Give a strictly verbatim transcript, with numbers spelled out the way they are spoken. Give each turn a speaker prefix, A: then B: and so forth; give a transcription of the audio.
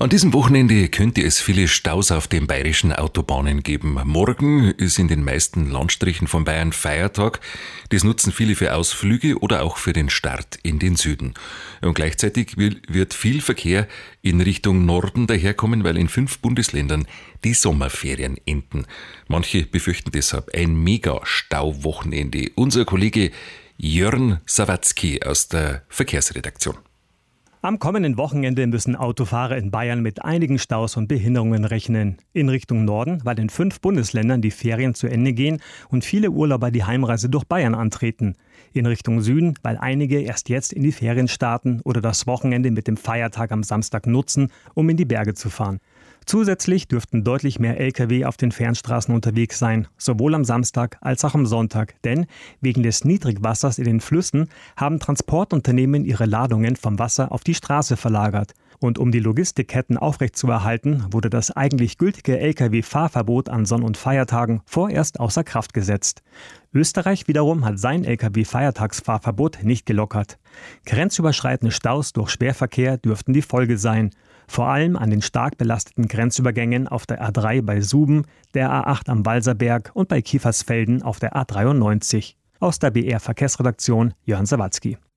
A: An diesem Wochenende könnte es viele Staus auf den bayerischen Autobahnen geben. Morgen ist in den meisten Landstrichen von Bayern Feiertag. Das nutzen viele für Ausflüge oder auch für den Start in den Süden. Und gleichzeitig wird viel Verkehr in Richtung Norden daherkommen, weil in fünf Bundesländern die Sommerferien enden. Manche befürchten deshalb ein Mega-Stau-Wochenende. Unser Kollege Jörn Sawatzki aus der Verkehrsredaktion.
B: Am kommenden Wochenende müssen Autofahrer in Bayern mit einigen Staus und Behinderungen rechnen. In Richtung Norden, weil in fünf Bundesländern die Ferien zu Ende gehen und viele Urlauber die Heimreise durch Bayern antreten. In Richtung Süden, weil einige erst jetzt in die Ferien starten oder das Wochenende mit dem Feiertag am Samstag nutzen, um in die Berge zu fahren. Zusätzlich dürften deutlich mehr L K W auf den Fernstraßen unterwegs sein, sowohl am Samstag als auch am Sonntag. Denn wegen des Niedrigwassers in den Flüssen haben Transportunternehmen ihre Ladungen vom Wasser auf die Straße verlagert. Und um die Logistikketten aufrechtzuerhalten, wurde das eigentlich gültige L K W-Fahrverbot an Sonn- und Feiertagen vorerst außer Kraft gesetzt. Österreich wiederum hat sein L K W-Feiertagsfahrverbot nicht gelockert. Grenzüberschreitende Staus durch Schwerverkehr dürften die Folge sein. Vor allem an den stark belasteten Grenzübergängen auf der A drei bei Suben, der A acht am Walserberg und bei Kiefersfelden auf der A dreiundneunzig. Aus der B R Verkehrsredaktion Jörn Sawatzki.